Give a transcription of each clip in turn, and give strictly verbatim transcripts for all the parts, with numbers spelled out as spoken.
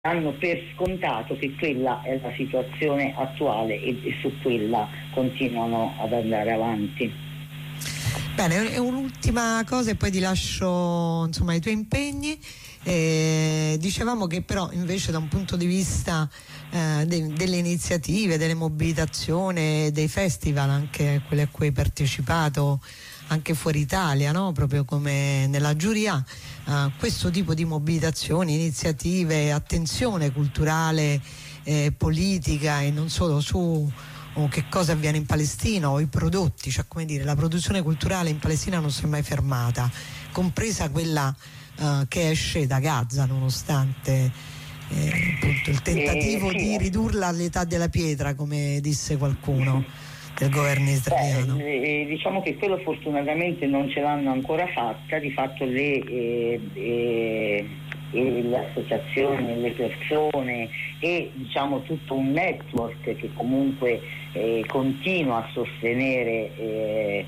hanno per scontato che quella è la situazione attuale e, e su quella continuano ad andare avanti. Bene, un'ultima cosa e poi ti lascio insomma i tuoi impegni. Eh, dicevamo che però invece da un punto di vista eh, de- delle iniziative, delle mobilitazioni, dei festival, anche quelli a cui hai partecipato anche fuori Italia, no? Proprio come nella giuria, uh, questo tipo di mobilitazioni, iniziative, attenzione culturale, eh, politica e non solo su o che cosa avviene in Palestina o i prodotti, cioè come dire, la produzione culturale in Palestina non si è mai fermata, compresa quella uh, che esce da Gaza, nonostante eh, appunto il tentativo eh, sì. di ridurla all'età della pietra, come disse qualcuno del governo israeliano. Beh, eh, diciamo che quello fortunatamente non ce l'hanno ancora fatta, di fatto le, eh, eh, eh, le associazioni, le persone e diciamo tutto un network che comunque eh, continua a sostenere eh,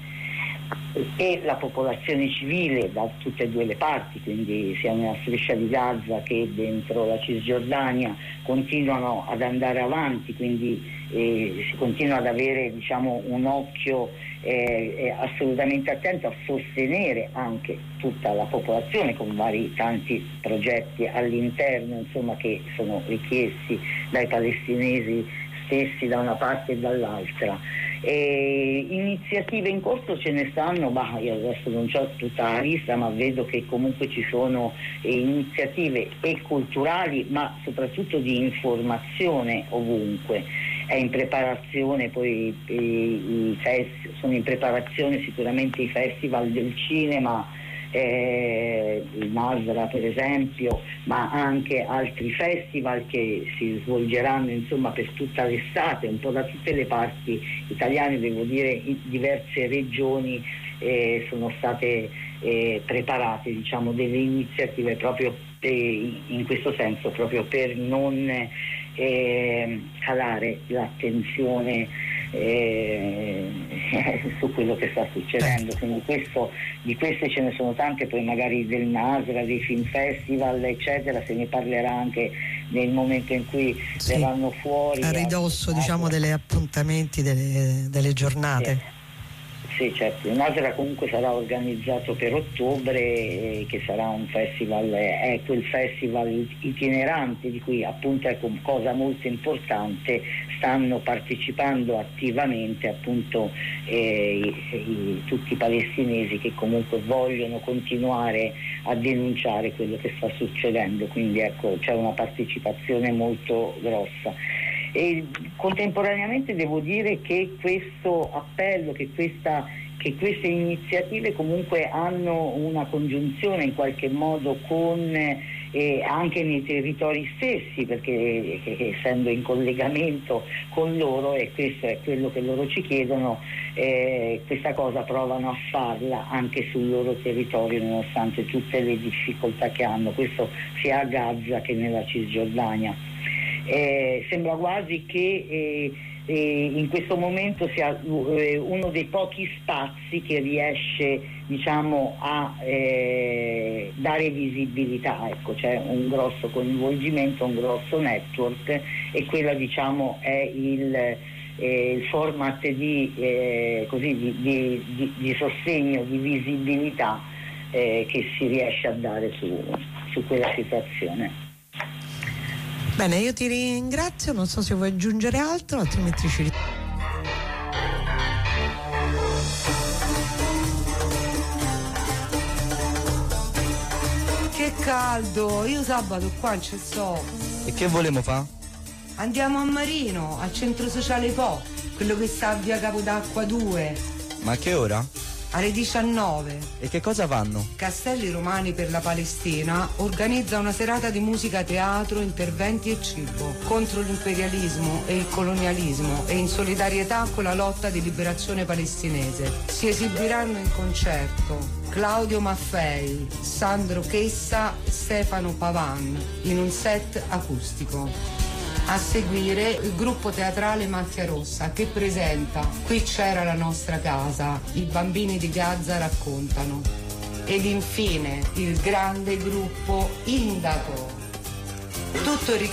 e la popolazione civile da tutte e due le parti, quindi sia nella striscia di Gaza che dentro la Cisgiordania, continuano ad andare avanti, quindi eh, si continua ad avere diciamo un occhio eh, assolutamente attento a sostenere anche tutta la popolazione con vari tanti progetti all'interno insomma che sono richiesti dai palestinesi stessi da una parte e dall'altra. E iniziative in corso ce ne stanno, bah, io adesso non ho tutta la lista, ma vedo che comunque ci sono eh, iniziative e culturali ma soprattutto di informazione ovunque. È in preparazione poi i, i fest- sono in preparazione sicuramente i festival del cinema, eh, il Nasra per esempio, ma anche altri festival che si svolgeranno insomma per tutta l'estate, un po' da tutte le parti italiane, devo dire in diverse regioni eh, sono state eh, preparate diciamo delle iniziative proprio eh, in questo senso, proprio per non eh, calare l'attenzione Eh, su quello che sta succedendo. Quindi questo, di queste ce ne sono tante, poi magari del Nasra, dei film festival eccetera, se ne parlerà anche nel momento in cui sì, verranno fuori a ridosso a, diciamo degli appuntamenti delle, delle giornate. Sì. Sì, certo, il Nasra comunque sarà organizzato per ottobre, eh, che sarà un festival, è quel festival itinerante di cui appunto, ecco, cosa molto importante, stanno partecipando attivamente appunto eh, i, i, tutti i palestinesi che comunque vogliono continuare a denunciare quello che sta succedendo, quindi ecco c'è una partecipazione molto grossa. E contemporaneamente devo dire che questo appello, che, questa, che queste iniziative comunque hanno una congiunzione in qualche modo con eh, anche nei territori stessi, perché eh, essendo in collegamento con loro, e questo è quello che loro ci chiedono, eh, questa cosa provano a farla anche sul loro territorio nonostante tutte le difficoltà che hanno, questo sia a Gaza che nella Cisgiordania. Eh, sembra quasi che eh, eh, in questo momento sia eh, uno dei pochi spazi che riesce diciamo a eh, dare visibilità, ecco, c'è un grosso coinvolgimento, un grosso network, e quella diciamo è il, eh, il format di, eh, così, di, di, di, di sostegno, di visibilità eh, che si riesce a dare su, su quella situazione. Bene, io ti ringrazio, non so se vuoi aggiungere altro, altrimenti ci Che caldo, io sabato qua non ci sto. E che volemo fa? Andiamo a Marino, al centro sociale Po, quello che sta a via Capodacqua due. Ma a che ora? Alle diciannove. E che cosa fanno? Castelli Romani per la Palestina organizza una serata di musica, teatro, interventi e cibo contro l'imperialismo e il colonialismo e in solidarietà con la lotta di liberazione palestinese. Si esibiranno in concerto Claudio Maffei, Sandro Chessa e Stefano Pavan in un set acustico. A seguire il gruppo teatrale Macchia Rossa che presenta Qui c'era la nostra casa, i bambini di Gaza raccontano. Ed infine il grande gruppo Indaco. Tutto